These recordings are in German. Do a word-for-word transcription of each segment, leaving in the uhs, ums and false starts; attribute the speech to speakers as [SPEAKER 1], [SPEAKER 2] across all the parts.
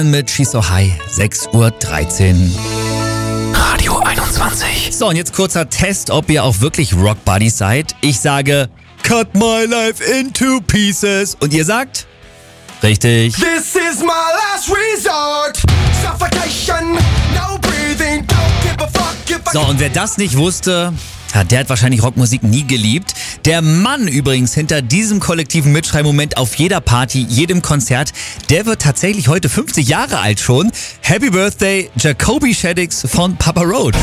[SPEAKER 1] Mit She's So High, sechs Uhr dreizehn.
[SPEAKER 2] Radio einundzwanzig.
[SPEAKER 1] So, und jetzt kurzer Test, ob ihr auch wirklich Rock Buddies seid. Ich sage, cut my life into pieces. Und ihr sagt? Richtig.
[SPEAKER 3] This is my last resort. Suffocation, no breathing, don't give a fuck if I...
[SPEAKER 1] So, und wer das nicht wusste, ja, der hat wahrscheinlich Rockmusik nie geliebt. Der Mann übrigens hinter diesem kollektiven Mitschreibmoment auf jeder Party, jedem Konzert, der wird tatsächlich heute fünfzig Jahre alt schon. Happy Birthday, Jacoby Shaddix von Papa Roach.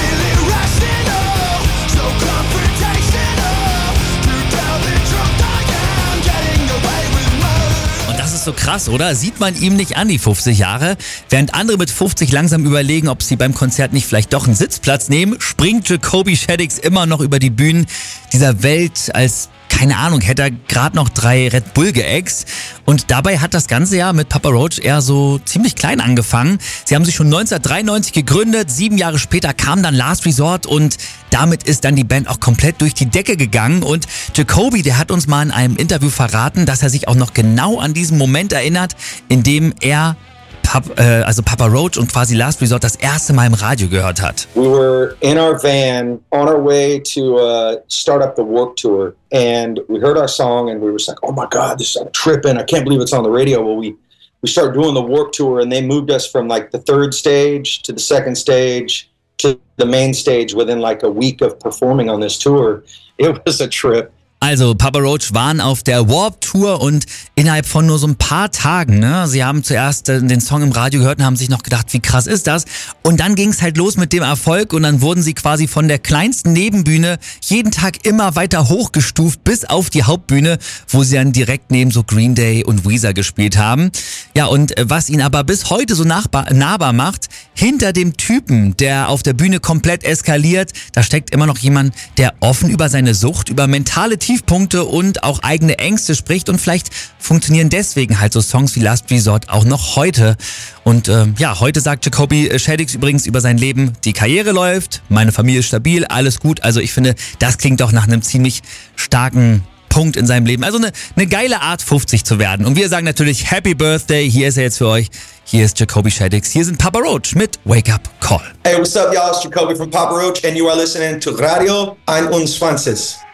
[SPEAKER 1] So krass, oder? Sieht man ihm nicht an, die fünfzig Jahre. Während andere mit fünfzig langsam überlegen, ob sie beim Konzert nicht vielleicht doch einen Sitzplatz nehmen, springt Jacoby Shaddix immer noch über die Bühnen dieser Welt als, keine Ahnung, hätte er gerade noch drei Red Bull geäxt. Und dabei hat das ganze Jahr mit Papa Roach eher so ziemlich klein angefangen. Sie haben sich schon neunzehnhundertdreiundneunzig gegründet, sieben Jahre später kam dann Last Resort und damit ist dann die Band auch komplett durch die Decke gegangen. Und Jacoby, der hat uns mal in einem Interview verraten, dass er sich auch noch genau an diesen Moment erinnert, in dem er Pap, äh, also Papa Roach und quasi Last Resort das erste Mal im Radio gehört hat.
[SPEAKER 4] We were in our van on our way to uh, start up the Warped Tour, and we heard our song, and we were just like, "Oh my God, this is tripping! I can't believe it's on the radio." Well, we we started doing the Warped Tour, and they moved us from like the third stage to the second stage to the main stage within like a week of performing on this tour. It was a trip.
[SPEAKER 1] Also Papa Roach waren auf der Warped Tour und innerhalb von nur so ein paar Tagen, ne, sie haben zuerst den Song im Radio gehört und haben sich noch gedacht, wie krass ist das? Und dann ging es halt los mit dem Erfolg und dann wurden sie quasi von der kleinsten Nebenbühne jeden Tag immer weiter hochgestuft bis auf die Hauptbühne, wo sie dann direkt neben so Green Day und Weezer gespielt haben. Ja, und was ihn aber bis heute so nachbar, nahbar macht, hinter dem Typen, der auf der Bühne komplett eskaliert, da steckt immer noch jemand, der offen über seine Sucht, über mentale Tiefpunkte und auch eigene Ängste spricht und vielleicht funktionieren deswegen halt so Songs wie Last Resort auch noch heute. Und äh, ja, heute sagt Jacoby Shaddix übrigens über sein Leben, die Karriere läuft, meine Familie ist stabil, alles gut. Also ich finde, das klingt doch nach einem ziemlich starken Punkt in seinem Leben. Also eine, eine geile Art, fünfzig zu werden. Und wir sagen natürlich Happy Birthday, hier ist er jetzt für euch. Hier ist Jacoby Shaddix, hier sind Papa Roach mit Wake Up Call.
[SPEAKER 4] Hey, what's up, y'all? It's Jacoby from Papa Roach, and you are listening to Radio einundzwanzig.